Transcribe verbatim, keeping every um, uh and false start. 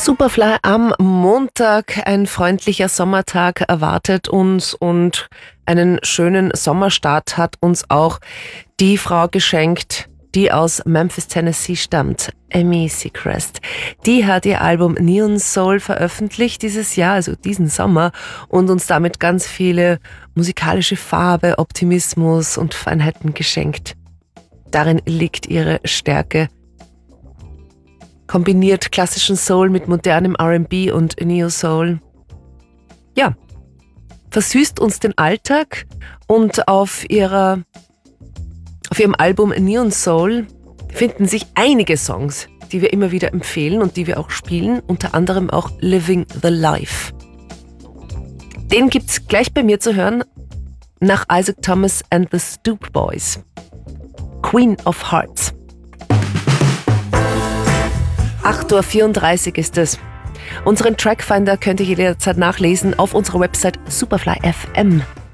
Superfly am Montag, ein freundlicher Sommertag erwartet uns und einen schönen Sommerstart hat uns auch die Frau geschenkt, die aus Memphis, Tennessee stammt, Amy Seacrest. Die hat ihr Album Neon Soul veröffentlicht dieses Jahr, also diesen Sommer, und uns damit ganz viele musikalische Farbe, Optimismus und Feinheiten geschenkt. Darin liegt ihre Stärke. Kombiniert klassischen Soul mit modernem R and B und Neo Soul. Ja, versüßt uns den Alltag, und auf ihrer, auf ihrem Album Neon Soul finden sich einige Songs, die wir immer wieder empfehlen und die wir auch spielen, unter anderem auch Living the Life. Den gibt's gleich bei mir zu hören nach Isaac Thomas and the Stoop Boys. Queen of Hearts. acht Uhr vierunddreißig ist es. Unseren Trackfinder könnt ihr jederzeit nachlesen auf unserer Website Superfly Punkt F M.